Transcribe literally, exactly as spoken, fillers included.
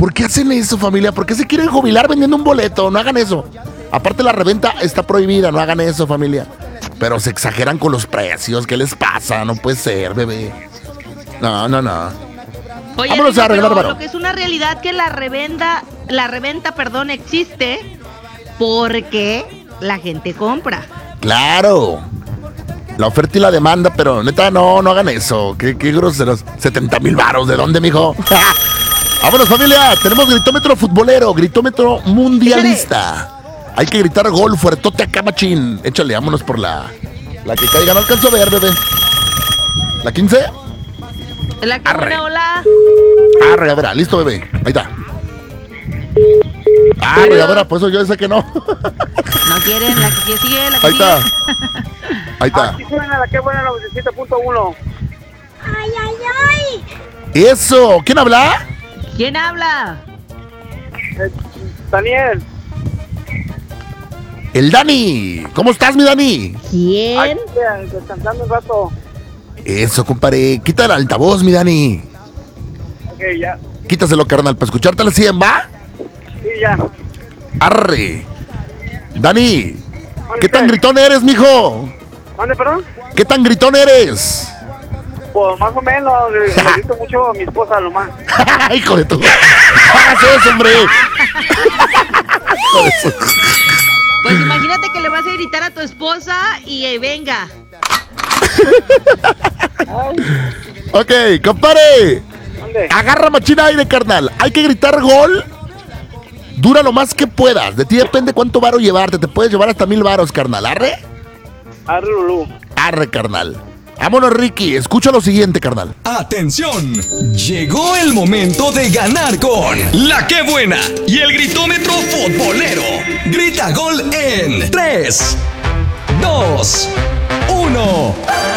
¿Por qué hacen eso, familia? ¿Por qué se quieren jubilar vendiendo un boleto? No hagan eso. Aparte, la reventa está prohibida, no hagan eso, familia. Pero se exageran con los precios. ¿Qué les pasa? No puede ser, bebé. No, no, no. Oye, vámonos Rico, a arreglar, pero varón. lo que es una realidad que la revenda, la reventa, perdón, existe porque la gente compra. Claro. La oferta y la demanda, pero neta, no, no hagan eso. Qué, qué groseros. setenta mil varos, ¿de dónde, mijo? Vámonos, familia. Tenemos gritómetro futbolero, gritómetro mundialista. Hay que gritar gol fuertote acá, machín. Échale, vámonos por la la que caiga. No alcanzo a ver, bebé. ¿La quince? La que Arre. buena ola. Arre, a ver, listo, bebé. Ahí está. Arre, a ver, por eso yo sé que no. No quieren, la que sigue, la que Ahí está. sigue. Ahí está. Aquí suena la que buena noventa y siete punto uno. ¡Ay, ay, ay! Eso. ¿Quién habla? ¿Quién habla? Eh, Daniel. El Dani. ¿Cómo estás, mi Dani? ¿Quién? Aquí, eh, descansando un rato. Eso, compadre. Quita el altavoz, mi Dani. Ok, ya. Quítaselo, carnal, para escucharte al cien, ¿va? Sí, ya. Arre. Dani, ¿qué ¿Dónde tan estás? gritón eres, mijo? ¿Dónde, perdón? ¿Qué tan gritón eres? Pues más o menos, le le grito mucho a mi esposa nomás. Hijo de tu... ¡Hagas eso, hombre! Hijo de su- Pues imagínate que le vas a gritar a tu esposa y eh, venga. Ok, compadre. ¿Dónde? Agarra machina aire, carnal. Hay que gritar gol. Dura lo más que puedas. De ti depende cuánto varo llevarte. Te puedes llevar hasta mil varos, carnal. ¿Arre? Arre, Lulú. Arre, carnal. Vámonos, Ricky. Escucha lo siguiente, carnal. ¡Atención! Llegó el momento de ganar con La Que Buena y el gritómetro futbolero. Grita gol en tres, dos, uno.